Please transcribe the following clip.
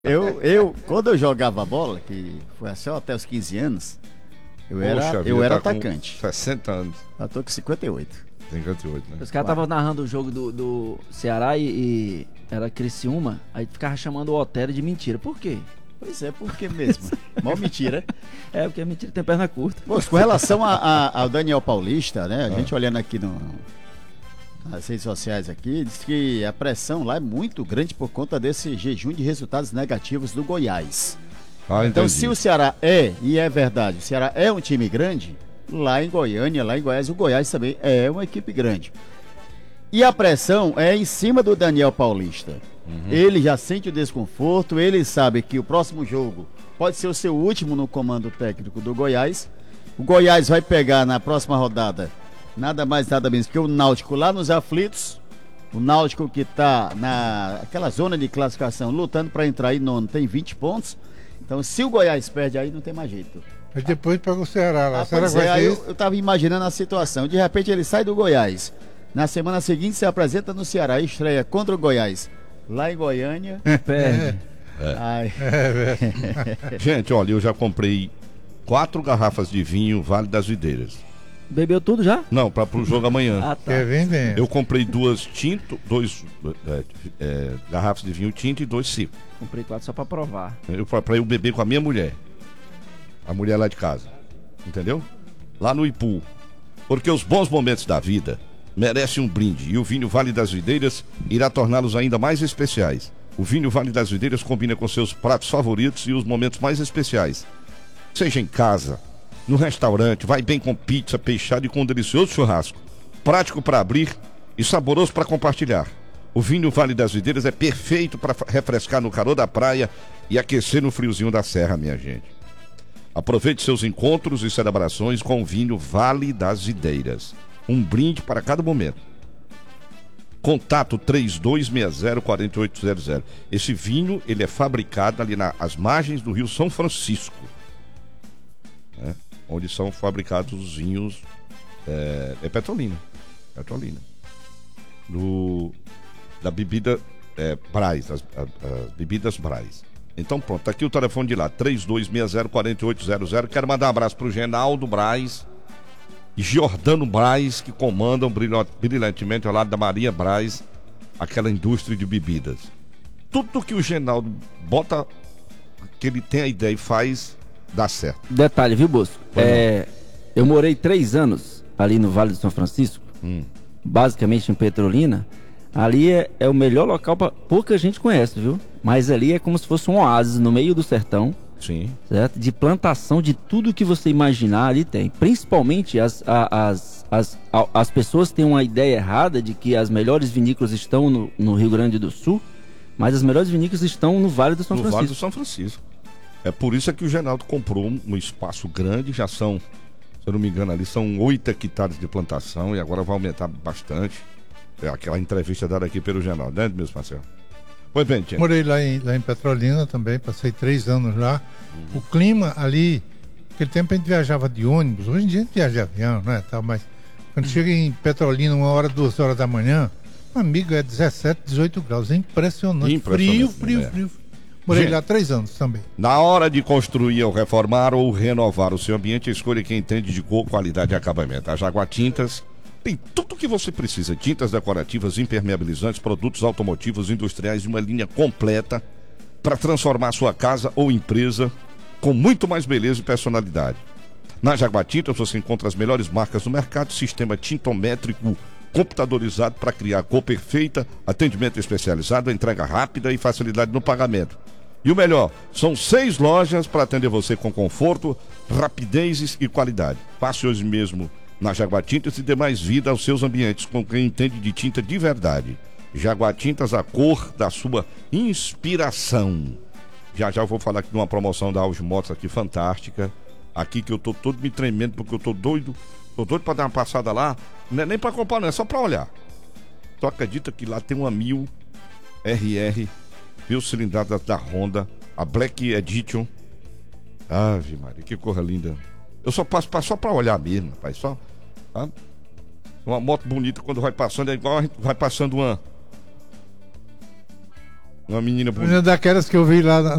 Quando eu jogava bola, que foi assim até os 15 anos, eu era atacante. 60 anos. Eu tô com 58. 58, né? Os caras estavam narrando o jogo do Ceará e era Criciúma, aí ficava chamando o Otero de mentira. Por quê? Pois é, por que mesmo? Mó mentira. É, porque a mentira tem perna curta. Pô, com relação ao Daniel Paulista, né? A gente olhando aqui nas redes sociais aqui, diz que a pressão lá é muito grande por conta desse jejum de resultados negativos do Goiás. Então, se o Ceará e é verdade, o Ceará é um time grande, lá em Goiânia, lá em Goiás, o Goiás também é uma equipe grande. E a pressão é em cima do Daniel Paulista. Ele já sente o desconforto, ele sabe que o próximo jogo pode ser o seu último no comando técnico do Goiás. O Goiás vai pegar na próxima rodada nada mais, nada menos que o Náutico lá nos aflitos. O Náutico que está naquela zona de classificação, lutando para entrar em nono, tem 20 pontos. Então, se o Goiás perde aí, não tem mais jeito. Mas depois pega o Ceará lá. Aí eu tava imaginando a situação. De repente ele sai do Goiás. Na semana seguinte se apresenta no Ceará, estreia contra o Goiás. Lá em Goiânia. Perde. Gente, olha, eu já comprei 4 garrafas de vinho Vale das Videiras. Bebeu tudo já? Não, pro jogo amanhã. Ah, tá. Quer vender? Eu comprei 2 garrafas de vinho tinto e 2 seco. Comprei 4 só pra provar. Pra eu beber com a minha mulher. A mulher lá de casa. Entendeu? Lá no Ipu. Porque os bons momentos da vida merecem um brinde. E o vinho Vale das Videiras irá torná-los ainda mais especiais. O vinho Vale das Videiras combina com seus pratos favoritos e os momentos mais especiais. Seja em casa, no restaurante, vai bem com pizza, peixado e com um delicioso churrasco. Prático para abrir e saboroso para compartilhar. O vinho Vale das Videiras é perfeito para refrescar no calor da praia e aquecer no friozinho da serra, minha gente. Aproveite seus encontros e celebrações com o vinho Vale das Videiras. Um brinde para cada momento. Contato 3260-4800. Esse vinho, ele é fabricado ali nas margens do Rio São Francisco, né? Onde são fabricados os vinhos Petrolina. Da bebida Brás, as bebidas Brás. Então pronto, tá aqui o telefone de lá, 3260-4800. Quero mandar um abraço pro Genaldo Brás e Giordano Brás, que comandam brilhantemente ao lado da Maria Brás aquela indústria de bebidas. Tudo que o Genaldo bota, que ele tem a ideia e faz, dá certo. Detalhe, viu, Bosco? Eu morei 3 anos ali no Vale do São Francisco, basicamente em Petrolina. Ali é o melhor local para pouca gente conhece, viu? Mas ali é como se fosse um oásis no meio do sertão. Sim. Certo? De plantação de tudo que você imaginar ali tem. Principalmente as pessoas têm uma ideia errada de que as melhores vinícolas estão no Rio Grande do Sul, mas as melhores vinícolas estão no Vale do São Francisco. No Vale do São Francisco. É por isso que o Genaldo comprou um espaço grande, já são, se eu não me engano ali, são 8 hectares de plantação e agora vai aumentar bastante. É aquela entrevista dada aqui pelo Genaldo, né, meu Marcelo? Pois bem, tia. Morei lá em Petrolina também, passei 3 anos lá. O clima ali, naquele tempo a gente viajava de ônibus, hoje em dia a gente viaja de avião, né, tal, mas quando chega em Petrolina 1 hora, 2 horas da manhã, meu amigo, é 17, 18 graus, é impressionante. Frio. Morei lá 3 anos também. Na hora de construir ou reformar ou renovar o seu ambiente, escolha quem entende de cor, qualidade e acabamento. A Jaguar Tintas tem tudo o que você precisa: tintas decorativas, impermeabilizantes, produtos automotivos, industriais, uma linha completa para transformar sua casa ou empresa com muito mais beleza e personalidade. Na Jaguar Tintas você encontra as melhores marcas do mercado, sistema tintométrico computadorizado para criar a cor perfeita, atendimento especializado, entrega rápida e facilidade no pagamento. E o melhor, são 6 lojas para atender você com conforto, rapidez e qualidade. Passe hoje mesmo na Jaguar Tintas e dê mais vida aos seus ambientes com quem entende de tinta de verdade. Jaguar Tintas, a cor da sua inspiração. Já eu vou falar aqui de uma promoção da Auge Motos aqui fantástica. Aqui que eu tô todo me tremendo porque eu tô doido para dar uma passada lá. Não é nem para comprar, não, é só para olhar. Tu acredita que lá tem uma 1000 RR, cilindrada da Honda, a Black Edition. Ave Maria, que cor linda. Eu só passo só para olhar mesmo, rapaz, só. Tá? Uma moto bonita quando vai passando, é igual a gente vai passando Uma menina bonita. Menina daquelas que eu vi lá